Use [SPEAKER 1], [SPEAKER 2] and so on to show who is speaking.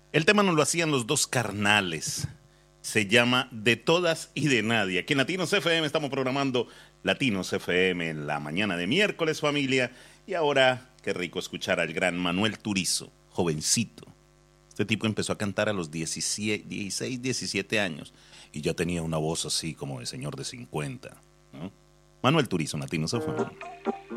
[SPEAKER 1] El tema nos lo hacían los dos carnales. Se llama De Todas y de Nadie. Aquí en Latinos FM estamos programando Latinos FM en la mañana de miércoles, familia. Y ahora, qué rico escuchar al gran Manuel Turizo, jovencito. Este tipo empezó a cantar a los 16, 17 años y ya tenía una voz así como de señor de 50, ¿no? Manuel Turizo, Latinos FM.